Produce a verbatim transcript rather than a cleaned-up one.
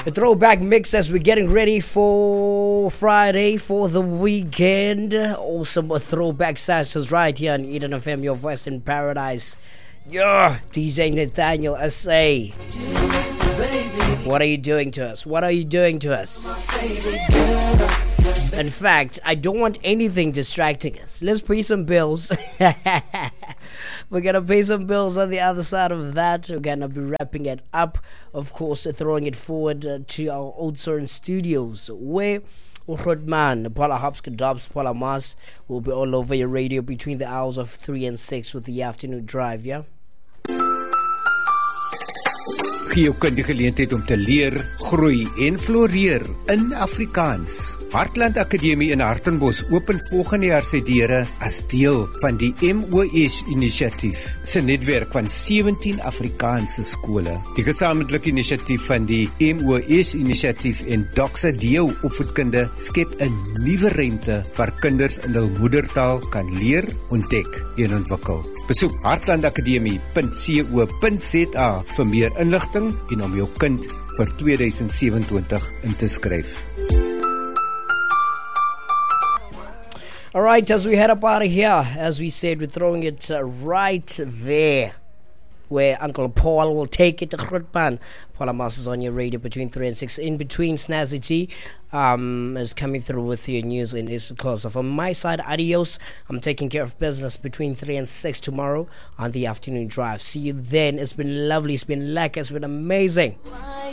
A throwback mix as we're getting ready for Friday, for the weekend. Awesome throwback sessions right here on Eden F M, your voice in paradise. Yeah, D J Nathaniel S A. What are you doing to us? What are you doing to us? In fact, I don't want anything distracting us. Let's pay some bills. We're going to pay some bills on the other side of that. We're going to be wrapping it up. Of course, throwing it forward uh, to our Old Soren studios, where Rodman, Paula Hopkins, Dobbs, Paula Mas will be all over your radio between the hours of three and six with the afternoon drive, yeah? Gee jou kind die geleentheid om te leer, groei en floreer in Afrikaans. Hartland Akademie in Hartenbos open volgende jaar sy deure as deel van die M O S inisiatief, se netwerk van sewentien Afrikaanse skole. Die gesamentlike inisiatief van die M O S inisiatief en Doxa Deo opvoedkunde skep 'n nuwe ruimte waar kinders in hul moedertaal kan leer, ontdek en ontwikkel. Besoek hartlandakademie punt co punt za vir meer inligting en om jou kind vir twenty seventy-two in te skryf. Alright, as we head up out of here, as we said, we're throwing it uh, right there where Uncle Paul will take it to Grootman. Paula Mas is on your radio between three and six. In between, Snazzy G um, is coming through with your news in East Coast. So from my side, adios. I'm taking care of business between three and six tomorrow on the afternoon drive. See you then. It's been lovely. It's been lekker. It's been amazing.